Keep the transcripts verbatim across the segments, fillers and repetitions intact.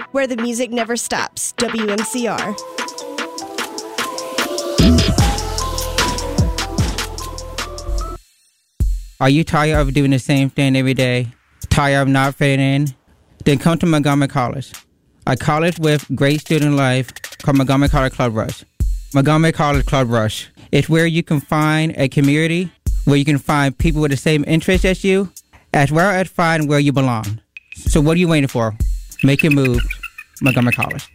where the music never stops. W M C R. Are you tired of doing the same thing every day? Tired of not fitting in? Then come to Montgomery College, a college with great student life called Montgomery College Club Rush. Montgomery College Club Rush. It's where you can find a community, where you can find people with the same interests as you, as well as find where you belong. So what are you waiting for? Make your move. Montgomery College.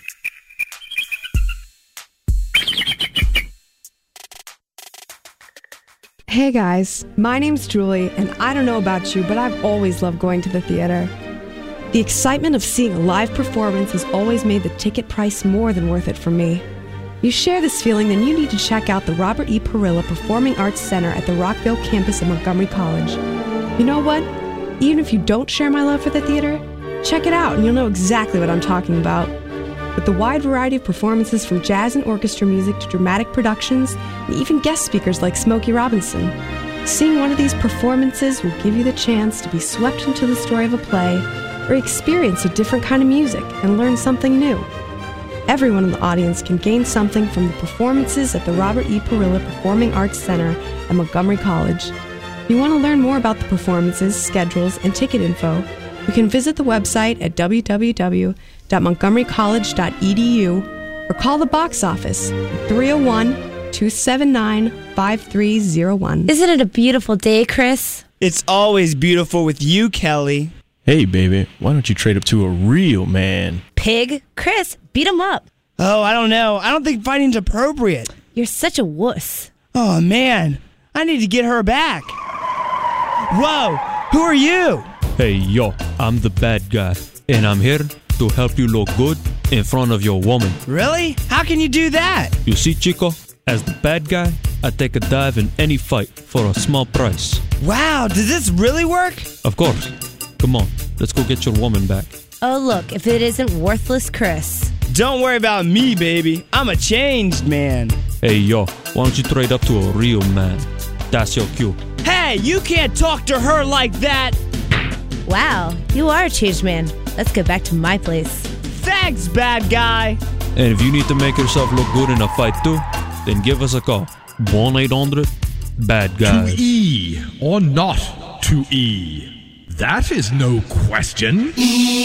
Hey guys, my name's Julie, and I don't know about you, but I've always loved going to the theater. The excitement of seeing a live performance has always made the ticket price more than worth it for me. You share this feeling, then you need to check out the Robert E. Parilla Performing Arts Center at the Rockville campus of Montgomery College. You know what? Even if you don't share my love for the theater, check it out and you'll know exactly what I'm talking about. With the wide variety of performances from jazz and orchestra music to dramatic productions, and even guest speakers like Smokey Robinson, seeing one of these performances will give you the chance to be swept into the story of a play or experience a different kind of music and learn something new. Everyone in the audience can gain something from the performances at the Robert E. Parilla Performing Arts Center at Montgomery College. If you want to learn more about the performances, schedules, and ticket info, you can visit the website at w w w dot montgomery college dot e d u or call the box office at three oh one, two seven nine, five three oh one. Isn't it a beautiful day, Chris? It's always beautiful with you, Kelly. Hey, baby, why don't you trade up to a real man? Pig? Chris, beat him up. Oh, I don't know. I don't think fighting's appropriate. You're such a wuss. Oh, man. I need to get her back. Whoa, who are you? Hey, yo, I'm the bad guy, and I'm here to help you look good in front of your woman. Really? How can you do that? You see, Chico, as the bad guy, I take a dive in any fight for a small price. Wow, does this really work? Of course. Come on, let's go get your woman back. Oh, look, if it isn't worthless Chris. Don't worry about me, baby. I'm a changed man. Hey, yo, why don't you trade up to a real man? That's your cue. Hey, you can't talk to her like that. Wow, you are a changed man. Let's get back to my place. Thanks, bad guy. And if you need to make yourself look good in a fight too, then give us a call. one eight hundred bad guys. To E or not to E? That is no question.